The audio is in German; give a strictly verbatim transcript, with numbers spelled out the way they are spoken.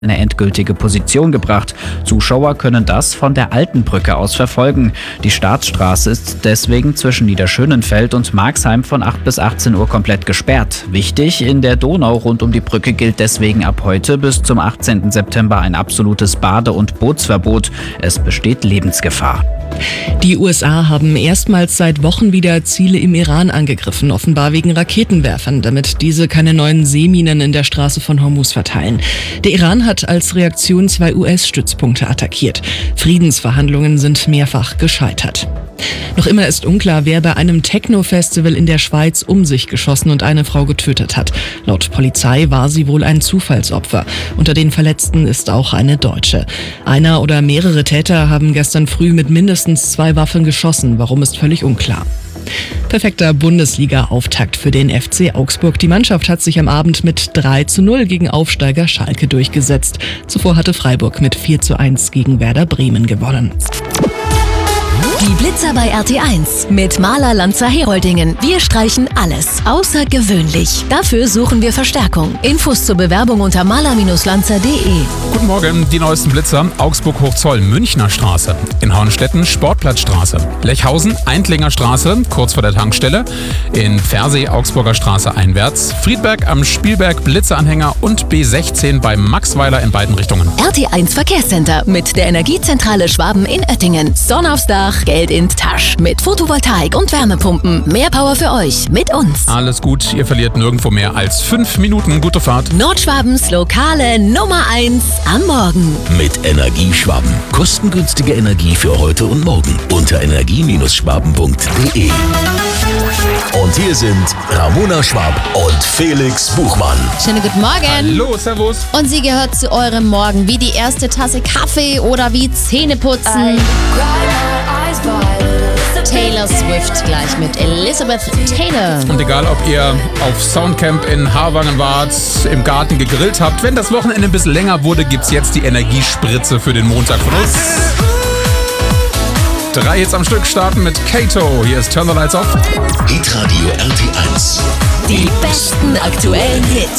eine endgültige Position gebracht. Zuschauer können das von der alten Brücke aus verfolgen. Die Staatsstraße ist deswegen zwischen Niederschönenfeld und Marxheim von acht bis achtzehn Uhr komplett gesperrt. Wichtig, in der Donau rund um die Brücke gilt deswegen ab heute bis zum achtzehnten September ein absolutes Bade- und Bootsverbot. Es besteht Lebensgefahr. Die U S A haben erstmals seit Wochen wieder Ziele im Iran angegriffen, offenbar wegen Raketenwerfern, damit diese keine neuen Seeminen in der Straße von Hormuz verteilen. Der Iran hat als Reaktion zwei U S-Stützpunkte attackiert. Friedensverhandlungen sind mehrfach gescheitert. Noch immer ist unklar, wer bei einem Techno-Festival in der Schweiz um sich geschossen und eine Frau getötet hat. Laut Polizei war sie wohl ein Zufallsopfer. Unter den Verletzten ist auch eine Deutsche. Einer oder mehrere Täter haben gestern früh mit mindestens zwei Waffen geschossen. Warum, ist völlig unklar. Perfekter Bundesliga-Auftakt für den F C Augsburg. Die Mannschaft hat sich am Abend mit drei zu null gegen Aufsteiger Schalke durchgesetzt. Zuvor hatte Freiburg mit vier zu eins gegen Werder Bremen gewonnen. Die Blitzer bei R T eins mit Maler Lanzer Heroldingen. Wir streichen alles außergewöhnlich. Dafür suchen wir Verstärkung. Infos zur Bewerbung unter maler Lanzer punkt de. Guten Morgen, die neuesten Blitzer. Augsburg-Hochzoll, Münchner Straße. In Hauenstetten, Sportplatzstraße. Lechhausen, Eindlinger Straße, kurz vor der Tankstelle. In Pfersee, Augsburger Straße einwärts. Friedberg am Spielberg, Blitzeranhänger und B sechzehn bei Maxweiler in beiden Richtungen. R T eins Verkehrscenter mit der Energiezentrale Schwaben in Oettingen. Sonne aufs Dach, Geld in Tasch. Mit Photovoltaik und Wärmepumpen. Mehr Power für euch mit uns. Alles gut, ihr verliert nirgendwo mehr als fünf Minuten. Gute Fahrt. Nordschwabens lokale Nummer eins am Morgen. Mit Energieschwaben. Kostengünstige Energie für heute und morgen. Unter energie Schwaben punkt de. Und hier sind Ramona Schwab und Felix Buchmann. Schönen guten Morgen. Hallo, servus. Und sie gehört zu eurem Morgen wie die erste Tasse Kaffee oder wie Zähneputzen. Taylor Swift gleich mit Elizabeth Taylor. Und egal, ob ihr auf Soundcamp in Harwangen wart, im Garten gegrillt habt, wenn das Wochenende ein bisschen länger wurde, gibt's jetzt die Energiespritze für den Montag von uns. Drei Hits am Stück starten mit Kato. Hier ist Turn the Lights Off. Hitradio R T eins. Die besten aktuellen Hits.